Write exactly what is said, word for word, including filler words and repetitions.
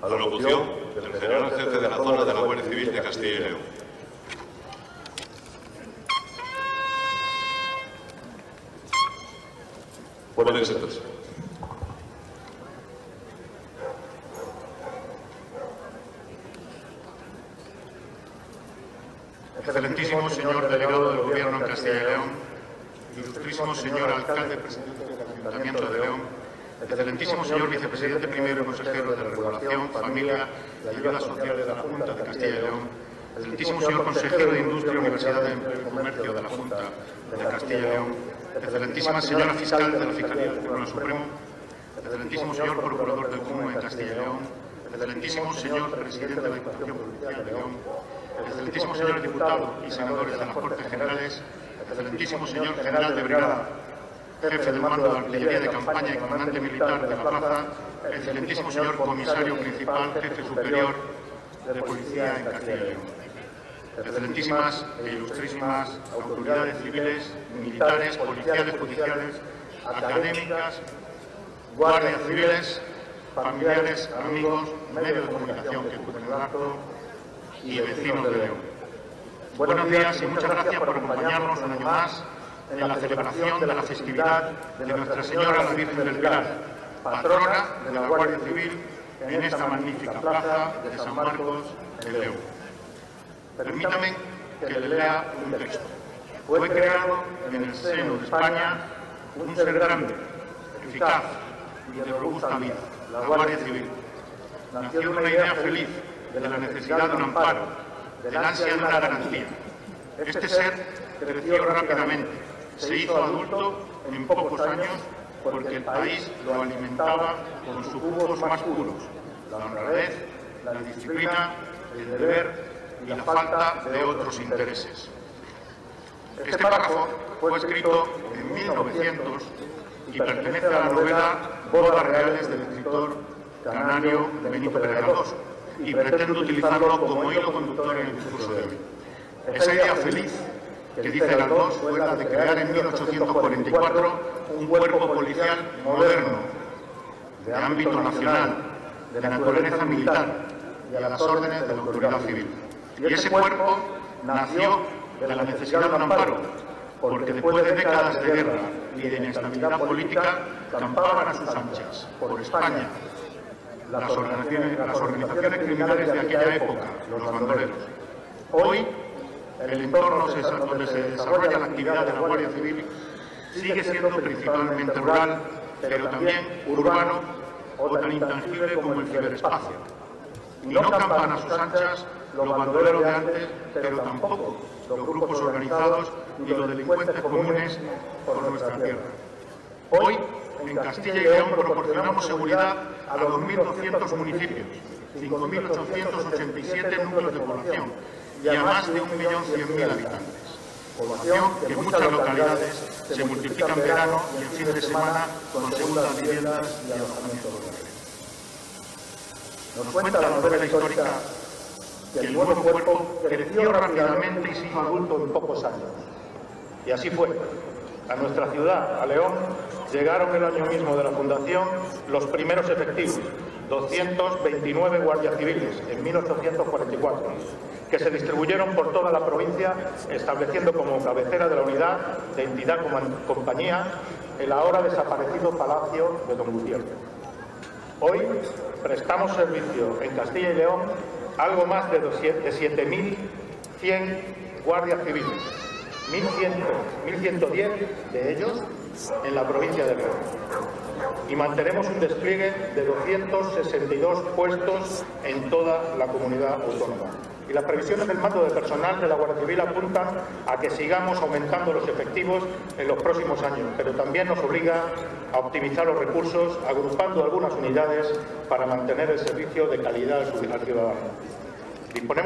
A la locución del general jefe de la zona de la Guardia Civil de Castilla y León. Pueden sentarse. Excelentísimo señor delegado del Gobierno en Castilla y León, ilustrísimo señor alcalde presidente del Ayuntamiento de León, excelentísimo señor vicepresidente primero y consejero de Regulación, Familia y Ayudas Sociales de la Junta de Castilla y León, excelentísimo señor consejero de Industria, Universidad de Empleo y Comercio de la Junta de Castilla y León, excelentísima señora fiscal de la Fiscalía del Tribunal Supremo, excelentísimo señor procurador del C U M en Castilla y León, excelentísimo señor presidente de la Diputación Provincial de León, excelentísimo señores diputados y senadores de las Cortes Generales, excelentísimo señor general de brigada, jefe del mando de la artillería de campaña y comandante militar de la plaza, excelentísimo señor comisario principal, jefe superior de policía en Castilla y León, excelentísimas e ilustrísimas autoridades civiles, militares, policiales, judiciales, académicas, guardias civiles, familiares, amigos, medios de comunicación que acuden al acto y vecinos de León. Buenos días y muchas gracias por acompañarnos un año más en la celebración de la festividad de Nuestra Señora la Virgen del Pilar, patrona de la Guardia Civil en esta magnífica plaza de San Marcos de León. Permítame que le lea un texto. Fue creado en el seno de España un ser grande, eficaz y de robusta vida, la Guardia Civil. Nació de una idea feliz de la necesidad de un amparo, del ansia de una garantía. Este ser creció rápidamente, se hizo adulto en pocos años porque el país lo alimentaba con sus jugos más puros, la honradez, la disciplina, el deber y la falta de otros intereses. Este párrafo fue escrito en mil novecientos y pertenece a la novela Bodas Reales del escritor canario Benito Pérez Galdós, y pretendo utilizarlo como hilo conductor en el discurso de hoy. Esa idea feliz que dice Galdós fue la de crear en mil ochocientos cuarenta y cuatro un cuerpo policial moderno, de ámbito nacional, de naturaleza militar y a las órdenes de la autoridad civil. Y ese cuerpo nació de la necesidad de un amparo, porque después de décadas de guerra y de inestabilidad política, campaban a sus anchas por España Las organizaciones, las organizaciones criminales de aquella época, los bandoleros. Hoy, el entorno donde se desarrolla la actividad de la Guardia Civil sigue siendo principalmente rural, pero también urbano o tan intangible como el ciberespacio. Y no campan a sus anchas los bandoleros de antes, pero tampoco los grupos organizados y los delincuentes comunes por nuestra tierra. Hoy, en Castilla y León proporcionamos seguridad a dos mil doscientos municipios, cinco mil ochocientos ochenta y siete núcleos de población y a más de un millón cien mil habitantes. Población que en muchas localidades se multiplica en verano y en fin de semana con segundas viviendas y alojamientos locales. Nos cuenta la novela histórica que el nuevo cuerpo creció rápidamente y se hizo adulto en pocos años. Y así fue. A nuestra ciudad, a León, llegaron el año mismo de la fundación los primeros efectivos, doscientos veintinueve guardias civiles, en mil ochocientos cuarenta y cuatro, que se distribuyeron por toda la provincia, estableciendo como cabecera de la unidad de entidad compañía el ahora desaparecido Palacio de Don Gutiérrez. Hoy prestamos servicio en Castilla y León algo más de siete mil cien guardias civiles, mil ciento diez de ellos en la provincia de León. Y mantenemos un despliegue de doscientos sesenta y dos puestos en toda la comunidad autónoma. Y las previsiones del mando de personal de la Guardia Civil apuntan a que sigamos aumentando los efectivos en los próximos años, pero también nos obliga a optimizar los recursos, agrupando algunas unidades para mantener el servicio de calidad al ciudadano. Disponemos